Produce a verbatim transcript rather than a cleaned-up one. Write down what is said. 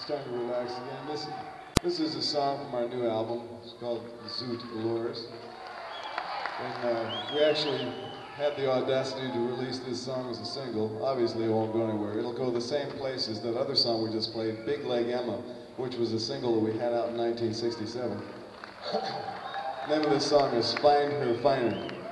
starting to relax again. This, this is a song from our new album. It's called Zoot Allures. And uh, we actually had the audacity to release this song as a single. Obviously it won't go anywhere. It'll go the same places that other song we just played, Big Leg Emma, which was a single that we had out in nineteen sixty-seven. The name of this song is Find Her Finer.